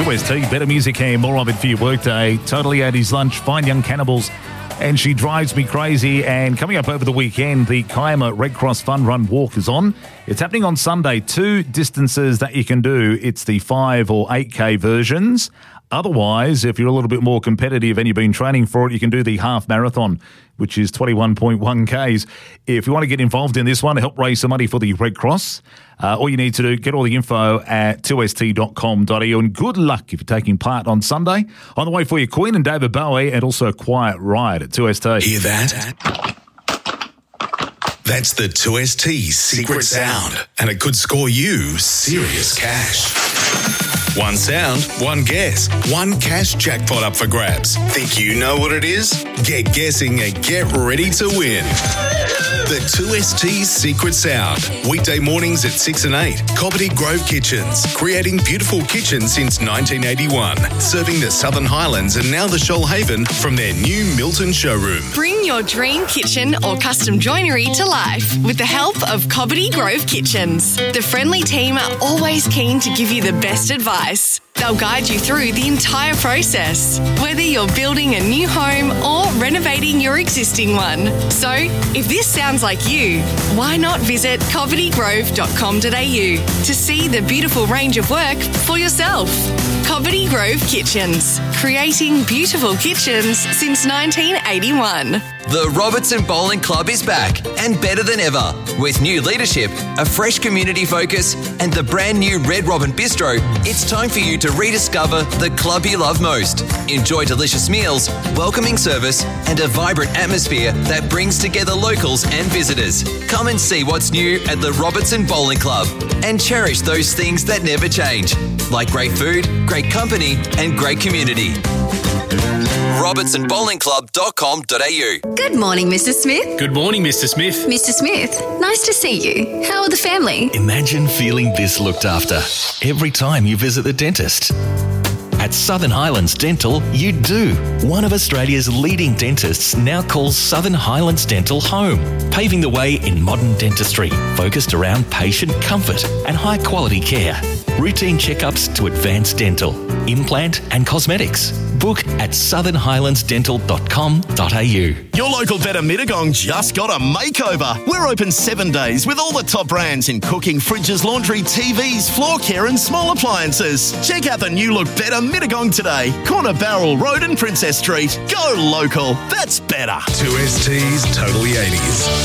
2ST, better music and more of it for your workday. Totally 80s lunch, Fine Young Cannibals, and She Drives Me Crazy. And coming up over the weekend, the Kiama Red Cross Fun Run Walk is on. It's happening on Sunday. 2 distances that you can do. It's the 5 or 8K versions. Otherwise, if you're a little bit more competitive and you've been training for it, you can do the half marathon, which is 21.1 Ks. If you want to get involved in this one to help raise some money for the Red Cross, all you need to do, get all the info at 2st.com.au, and good luck if you're taking part on Sunday. On the way for you, Queen and David Bowie, and also a quiet ride at 2ST. Hear that? That's the 2ST secret sound, and it could score you serious cash. One sound, one guess, one cash jackpot up for grabs. Think you know what it is? Get guessing and get ready to win. The 2ST Secret Sound. Weekday mornings at 6 and 8. Cobbitty Grove Kitchens. Creating beautiful kitchens since 1981. Serving the Southern Highlands and now the Shoalhaven from their new Milton showroom. Bring your dream kitchen or custom joinery to life with the help of Cobbitty Grove Kitchens. The friendly team are always keen to give you the best advice. They'll guide you through the entire process, whether you're building a new home or renovating your existing one. So, if this sounds like you, why not visit cobbittygrove.com.au to see the beautiful range of work for yourself. Cobbitty Grove Kitchens, creating beautiful kitchens since 1981. The Robertson Bowling Club is back and better than ever. With new leadership, a fresh community focus, and the brand new Red Robin Bistro, it's time for you to rediscover the club you love most. Enjoy delicious meals, welcoming service, and a vibrant atmosphere that brings together locals and visitors. Come and see what's new at the Robertson Bowling Club and cherish those things that never change, like great food, great company, and great community. robertsonbowlingclub.com.au. Good morning, Mr. Smith. Good morning, Mr. Smith. Mr. Smith, nice to see you. How are the family? Imagine feeling this looked after every time you visit the dentist. At Southern Highlands Dental, you do. One of Australia's leading dentists now calls Southern Highlands Dental home, paving the way in modern dentistry, focused around patient comfort and high-quality care. Routine checkups to advanced dental, implant and cosmetics. Book at southernhighlandsdental.com.au. Your local Better Mittagong just got a makeover. We're open 7 days with all the top brands in cooking, fridges, laundry, TVs, floor care and small appliances. Check out the new look Better Mittagong today. Corner Barrel Road and Princess Street. Go local. That's better. 2ST's Totally 80s.